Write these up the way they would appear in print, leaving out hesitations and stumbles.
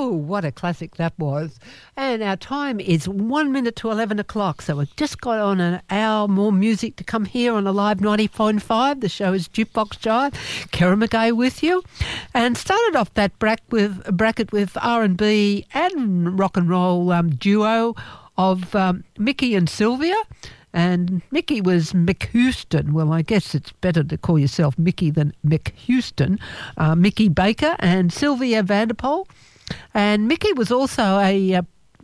Oh, what a classic that was. And our time is 1 minute to 11 o'clock, so we've just got on an hour more music to come here on Alive 90.5. The show is Jukebox Jive. Kerry McGay with you. And started off that bracket with R&B and rock and roll duo of Mickey and Sylvia. And Mickey was Mick Houston. Well, I guess it's better to call yourself Mickey than Mick Houston. Mickey Baker and Sylvia Vanderpool. And Mickey was also a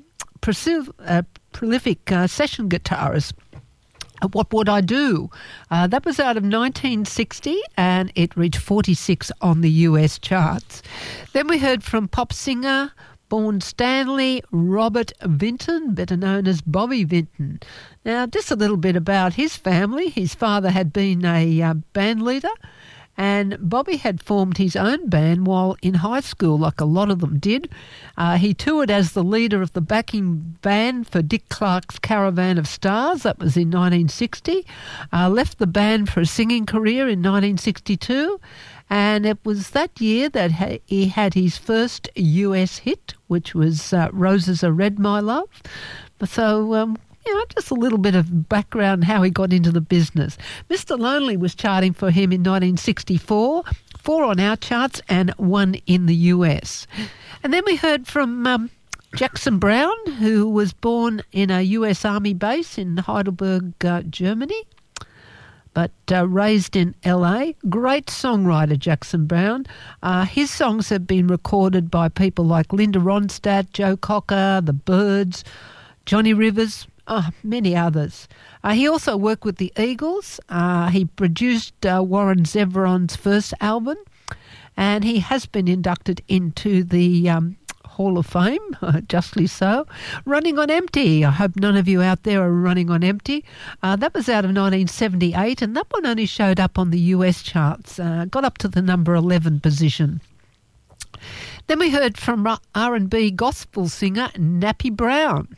prolific session guitarist. What Would I Do? That was out of 1960 and it reached 46 on the US charts. Then we heard from pop singer Born Stanley Robert Vinton, better known as Bobby Vinton. Now, just a little bit about his family. His father had been a band leader, and Bobby had formed his own band while in high school, like a lot of them did. He toured as the leader of the backing band for Dick Clark's Caravan of Stars. That was in 1960. Left the band for a singing career in 1962. And it was that year that he had his first US hit, which was Roses Are Red, My Love. So, just a little bit of background how he got into the business. Mr. Lonely was charting for him in 1964, 4 on our charts and 1 in the US. And then we heard from Jackson Browne, who was born in a US Army base in Heidelberg, Germany, but raised in LA. Great songwriter, Jackson Browne. His songs have been recorded by people like Linda Ronstadt, Joe Cocker, The Byrds, Johnny Rivers, many others. He also worked with the Eagles. He produced Warren Zevon's first album, and he has been inducted into the Hall of Fame, justly so. Running on Empty. I hope none of you out there are running on empty. That was out of 1978, and that one only showed up on the US charts. Got up to the number 11 position. Then we heard from R&B gospel singer Nappy Brown.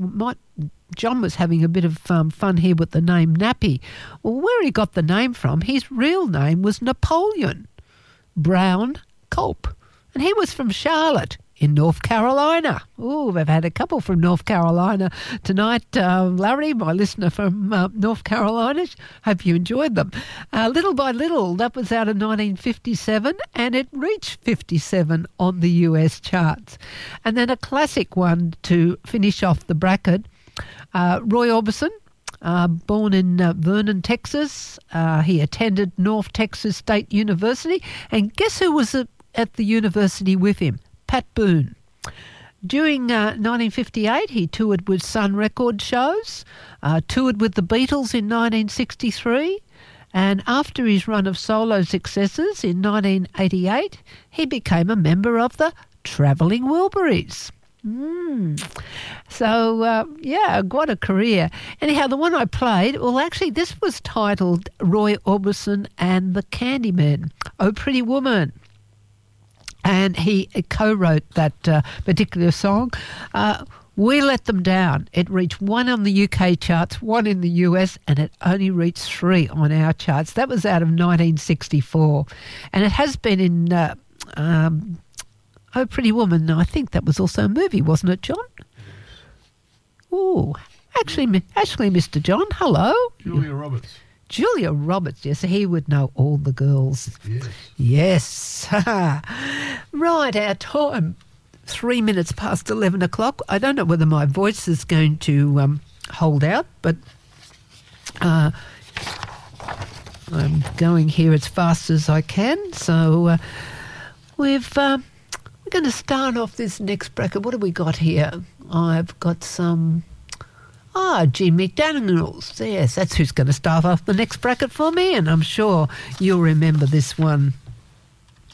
John was having a bit of fun here with the name Nappy. Well, where he got the name from, his real name was Napoleon Brown Culp, and he was from Charlotte in North Carolina. Oh, we've had a couple from North Carolina tonight. Larry, my listener from North Carolina, hope you enjoyed them. Little by Little, that was out of 1957, and it reached 57 on the US charts. And then a classic one to finish off the bracket, Roy Orbison, born in Vernon, Texas. He attended North Texas State University, and guess who was at the university with him? Pat Boone. During 1958, he toured with Sun Record shows, toured with the Beatles in 1963, and after his run of solo successes in 1988, he became a member of the Travelling Wilburys. So, what a career. Anyhow, the one I played, well, actually, this was titled Roy Orbison and the Candymen, Oh Pretty Woman. And he co-wrote that particular song. We Let Them Down. It reached 1 on the UK charts, 1 in the US, and it only reached 3 on our charts. That was out of 1964. And it has been in Oh Pretty Woman. I think that was also a movie, wasn't it, John? Oh, actually, Mr. John, hello. Julia Roberts. Julia Roberts, yes, he would know all the girls. Yes. Right, our time, 3 minutes past 11 o'clock. I don't know whether my voice is going to hold out, but I'm going here as fast as I can. So we're going to start off this next bracket. What have we got here? I've got some... Jim McDaniels. Yes, that's who's going to start off the next bracket for me, and I'm sure you'll remember this one.